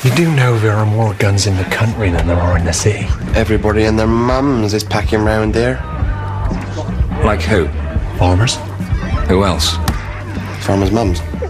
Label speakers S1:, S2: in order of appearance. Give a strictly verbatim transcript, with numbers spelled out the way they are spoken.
S1: You do know there are more guns in the country than there are in the city.
S2: Everybody and their mums is packing round there.
S3: Like who?
S1: Farmers?
S3: Who else?
S2: Farmers' mums.